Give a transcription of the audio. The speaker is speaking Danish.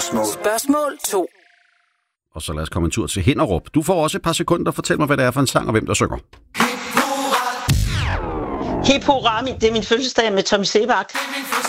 Spørgsmål 2. Og så lad os komme en tur til Hinnerup. Du får også et par sekunder. Fortæl mig, hvad det er for en sang, og hvem der synger. Hip hurra, det er min fødselsdag med Tommy Sebak.